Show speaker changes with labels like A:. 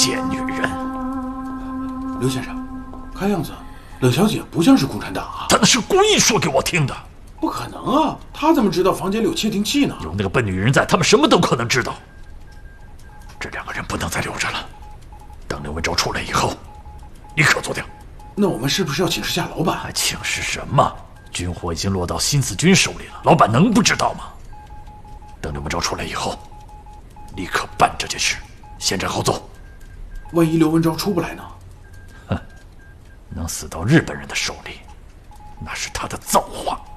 A: 贱女人！
B: 刘先生，看样子乐小姐不像是共产党啊。
A: 她那是故意说给我听的。
B: 不可能啊！她怎么知道房间里有窃听器呢？
A: 有那个笨女人在，他们什么都可能知道。这2个人不能再留着了。等刘文昭出来以后，立刻做掉。
B: 那我们是不是要请示下老板？
A: 还请示什么？军火已经落到新四军手里了，老板能不知道吗？等刘文昭出来以后，立刻办这件事，先斩后奏。
B: 万一刘文昭出不来呢？
A: 哼，能死到日本人的手里，那是他的造化。